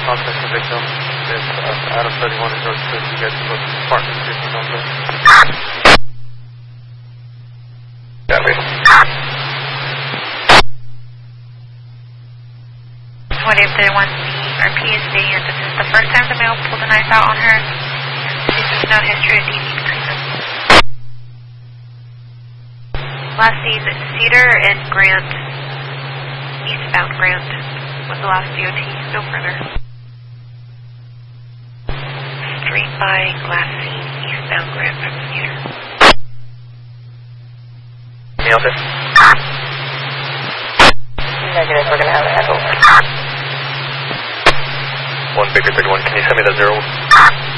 contact the victim. It's Adam 31 and George 2. You guys can go to the apartment 15 on the... Copy. 2831 RP is saying that this is the first time the male pulled a knife out on her. There's no history of DV between them. Last seen Cedar and Grant, eastbound Grant, was the last DOT, no further. Street buying, last seen eastbound Grant from Cedar. Nailed it. Negative, we're going to have a head over. 1 Victor 31, can you send me the 0?